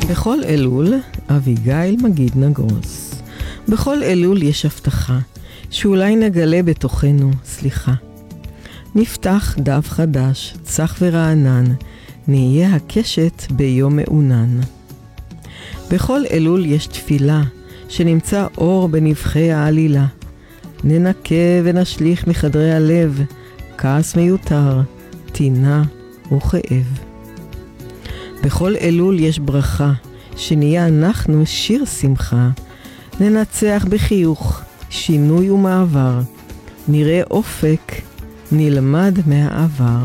בכל אלול, אביגיל מגיד נגרוס. בכל אלול יש הבטחה, שאולי נגלה בתוכנו סליחה. נפתח דף חדש, צח ורענן, נהיה הקשת ביום מעונן. בכל אלול יש תפילה, שנמצא אור בנבחי העלילה. ננקה ונשליך מחדרי הלב, כעס מיותר, טינה וכאב. בכל אלול יש ברכה, שנהיה אנחנו שיר שמחה. ננצח בחיוך, שינוי ומעבר, נראה אופק, נלמד מהעבר.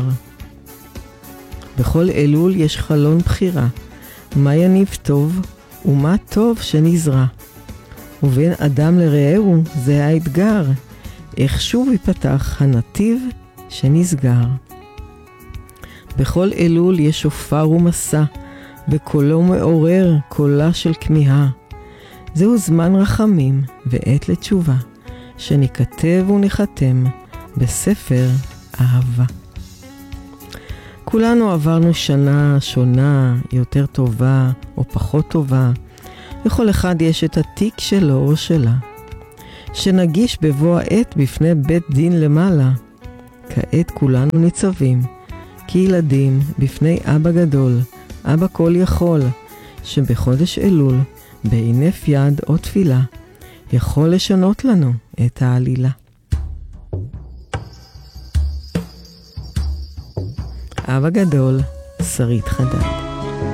בכל אלול יש חלון בחירה, מה יניב טוב ומה טוב שנזרע. ובין אדם לרעהו זה האתגר, איך שוב ייפתח הנתיב שנסגר. בכל אלול יש שופר ומסע, בקולו מעורר קולה של כמיהה. זהו זמן רחמים ועת לתשובה, שניכתב ונחתם בספר אהבה. כולנו עברנו שנה שונה, יותר טובה או פחות טובה. לכל אחד יש את התיק שלו או שלה, שנגיש בבוא העת בפני בית דין למעלה. כעת כולנו ניצבים, כילדים בפני אבא גדול, אבא כל יכול, שבחודש אלול, בהינף יד או תפילה, יכול לשנות לנו את העלילה. אבא גדול, שרית חדד.